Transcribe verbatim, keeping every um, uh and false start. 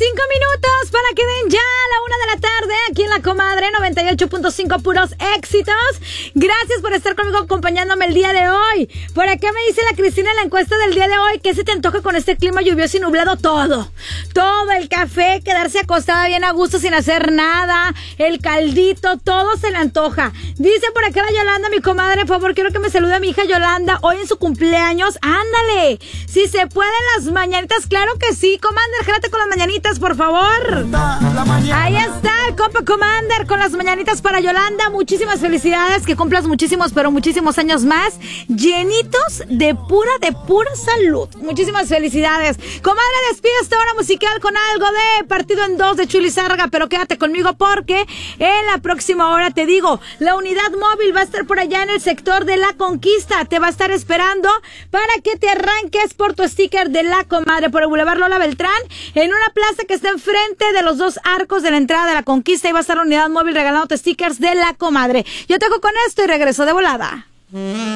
Cinco minutos para que den ya la una de la tarde aquí en La Comadre noventa y ocho punto cinco, puros éxitos. Gracias por estar conmigo acompañándome el día de hoy. Por acá me dice la Cristina en la encuesta del día de hoy: ¿qué se te antoja con este clima lluvioso y nublado? Todo, todo, el café, quedarse acostada bien a gusto sin hacer nada, el caldito, todo se le antoja. Dice por acá la Yolanda, mi comadre, por favor, quiero que me salude a mi hija Yolanda hoy en su cumpleaños. Ándale, si se pueden las mañanitas, claro que sí, Commander, jálate con las mañanitas, por favor. Ahí está el compa Commander con las mañanitas para Yolanda. Muchísimas felicidades, que cumplas muchísimos, pero muchísimos años más, llenitos de pura, de pura salud. Muchísimas felicidades. Comadre, despide esta hora musical con algo de Partido en Dos de Chuy Lizárraga, pero quédate conmigo porque en la próxima hora te digo, la unidad móvil va a estar por allá en el sector de La Conquista. Te va a estar esperando para que te arranques por tu sticker de La Comadre por el Boulevard Lola Beltrán, en una plaza que está enfrente de los dos arcos de la entrada de La Conquista, y va a estar la unidad móvil regalándote stickers de La Comadre. Yo te dejo con esto y regreso de volada.